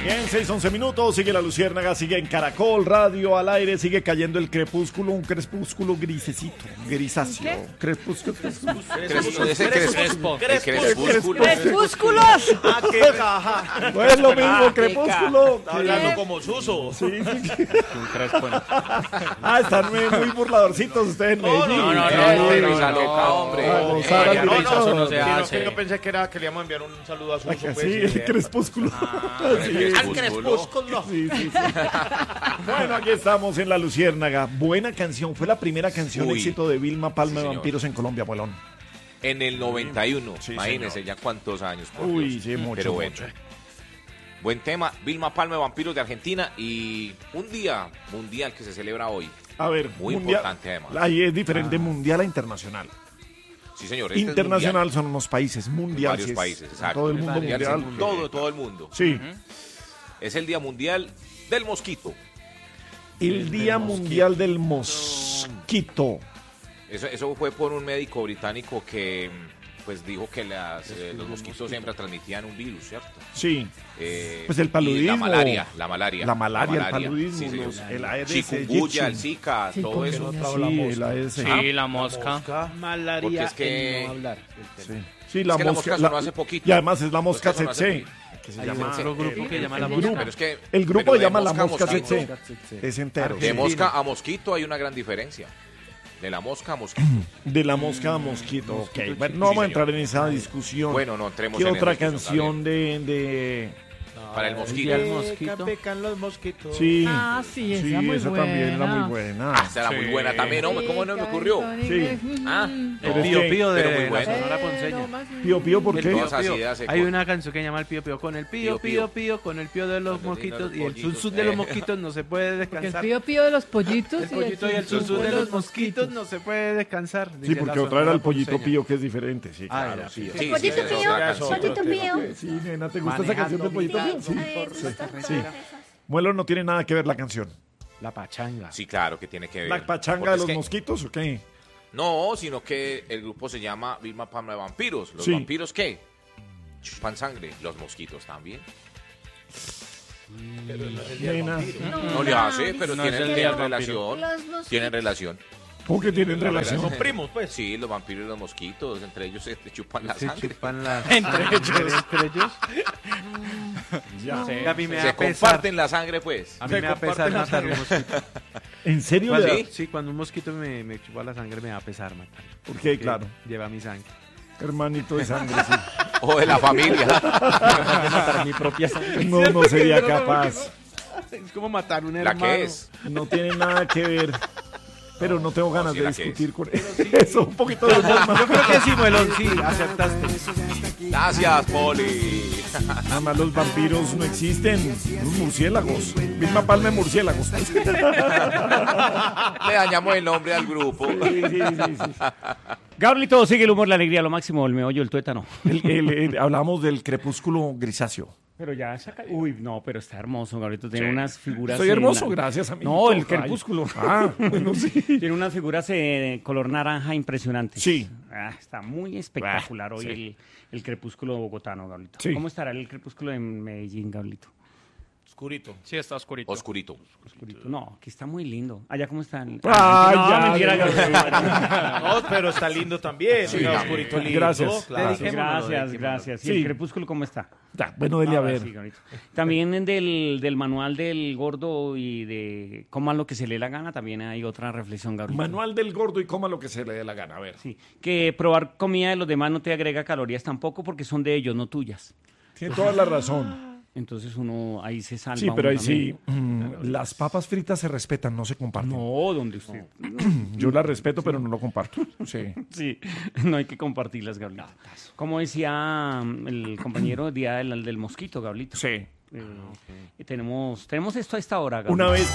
Bien, 6:11 minutos, sigue la Luciérnaga, sigue en Caracol Radio al aire, sigue cayendo el crepúsculo, un crepúsculo grisecito, grisáceo. Crepúsculo. ¡Crepúsculos! ¡Ah, qué caja! No es lo mismo, crepúsculo. Está hablando como Suso. Sí. Ah, están muy burladorcitos ustedes en Medellín. No, yo pensé que era que le íbamos a enviar un saludo a Suso. Sí, el crepúsculo. Al crepúsculo. Sí. Bueno, aquí estamos en la Luciérnaga. Buena canción, fue la primera canción éxito de Vilma Palma de Vampiros en Colombia, abuelón. En el 91, Sí, imagínense señor. ya cuántos años. Por Uy, Dios. sí, mucho, Pero bueno. mucho. Buen tema, Vilma Palma de Vampiros de Argentina y un día mundial que se celebra hoy. A ver, Muy mundial, importante, además. Ahí es diferente mundial a internacional. Sí, señor. Este es Internacional mundial. son unos países, mundial. Varios sí es países, exacto. todo el mundo Mundial, mundial. todo el mundo. Sí. Es el Día Mundial del Mosquito. El Día Mundial del Mosquito. Eso fue por un médico británico que pues dijo que los mosquitos hembras transmitían un virus, ¿cierto? Sí. Pues el y paludismo. La malaria. La malaria, el paludismo, Sí, señor. el Aedes Chikungunya, el aegypti. Zika, todo eso. Sí, el Aedes Sí, la mosca. Porque Malaria es que- en no hablar. Sí, Es que la mosca sonó hace poquito. Y además es la mosca Sonó hace tsetse. poquito. Que se Hay llama otro grupo que llama la el mosca. grupo. Pero es que El grupo pero se de llama la mosca a mosca mosquito, tsetse. Es entero. De sí. mosca a mosquito hay una gran diferencia. De la mosca a mosquito. De la mosca a mosquito. Ok, bueno, no Sí, vamos a señor. entrar en esa discusión. Bueno, no entremos ¿Qué en otra esa discusión, canción de... Para el mosquito. El mosquito. Pecan los mosquitos. Sí, Ah, sí, esa sí, muy esa buena. también era muy buena. Esa era muy buena también, hombre. ¿Cómo no me ocurrió? Sí. Ah, Pero El es Pío que- Pío pero de muy la buena. Sonora Ponceña. Pío Pío, ¿por El qué? Pío Todas Pío. ideas se Hay con- una canción que se llama El Pío Pío. Con el Pío Pío Pío Pío. Pío, con el Pío de los Cuando mosquitos los y el pollitos. sus de los mosquitos no se puede El descansar. pío pío de los pollitos El pollito y el susú de los mosquitos no se puede descansar. Sí, dice la porque otra era el Sonora pollito Ponceña. Pío, que es diferente. Sí, Ah, claro. era Sí, Pío. Sí, Pollito sí, Pío, otra canción. Pollito Pío. Sí, nena, ¿te gusta esa canción del pollito Pío? Sí. Sí. Sí. Muelo no tiene nada que ver la canción. La pachanga. Sí, claro que tiene que ver. ¿La pachanga Porque de es los que- mosquitos o qué? No, sino que el grupo se llama Vilma Palma de Vampiros. ¿Los Sí. vampiros qué? Chupan sangre. Los mosquitos también. Nena. No le hace, pero No es el tienen día del relación. Los mosquitos. Tienen relación. ¿Cómo que tienen relación? Son primos, pues. Sí, los vampiros y los mosquitos, entre ellos se chupan la Se sangre. chupan la... Entre ellos. Ya. Sí, a mí me Se da pesar. comparten la sangre, pues. A mí me da pesar matar un mosquito. ¿En serio? ¿Ah, le da- sí? Sí, cuando un mosquito me chupa la sangre me da pesar matar. Porque, claro, Lleva mi sangre. hermanito de sangre, sí. O de la familia. Matar mi propia sangre. No sería capaz. Es como matar un ¿La hermano. que es? No tiene nada que ver. Pero no tengo ganas sí, de la que discutir con eso. Un poquito de humor más. Yo creo que sí, Muelón, sí, acertaste. Gracias, Poli. Además, los vampiros no existen. Los murciélagos. Misma palma de murciélagos. Le dañamos el nombre al grupo. Sí. Gabrielito, sigue el humor, la alegría, lo máximo, el meollo, el tuétano. Hablamos del crepúsculo grisáceo. Pero ya saca... Uy, no, pero está hermoso, Gabrielito. Tiene unas figuras... Estoy hermoso, en la- gracias, amigo. No, el Ay. crepúsculo. Ah, bueno, sí. Tiene unas figuras color naranja impresionantes. Sí. Está muy espectacular hoy sí. el crepúsculo bogotano, Gabrielito. Sí. ¿Cómo estará el crepúsculo en Medellín, Gabrielito? Oscurito. Sí, está oscurito. Oscurito. Oscurito. No, aquí está muy lindo. Allá, ¿cómo están? Ay, no, ya, mentira, ya. Gabrielito. No, pero está lindo también. Sí, oiga, ya. oscurito lindo. Gracias. Claro. Gracias. ¿Y Sí. el crepúsculo cómo está? Ya, bueno, dele a Ahora ver. sí, Gabrielito. También del manual del gordo y de cómo lo que se le dé la gana, también hay otra reflexión, Gabrielito. Manual del gordo y coma lo que se le dé la gana. A ver. Sí, que probar comida de los demás no te agrega calorías tampoco porque son de ellos, no tuyas. Tiene toda la razón. Entonces uno ahí se salva. Sí, pero uno ahí sí. también. Las papas fritas se respetan, no se comparten. No, donde usted. Yo las respeto, pero no lo comparto. Sí. Sí, no hay que compartirlas, Gabrielito. Como decía el compañero día del mosquito, Gabrielito. Sí. Tenemos esto a esta hora, Gabrielito. Una vez